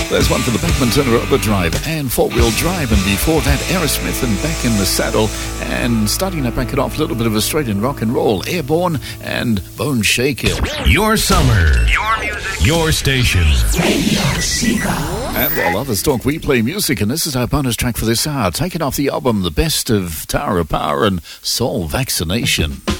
There's one for the Beckman Turner Overdrive and Four-Wheel Drive, and before that, Aerosmith and Back in the Saddle, and starting to back it off, a little bit of Australian rock and roll, Airborne and Bone Shaker. Your summer, your music, your station. And while others talk, we play music, and this is our bonus track for this hour, taken off the album The Best of Tower of Power and Soul Vaccination.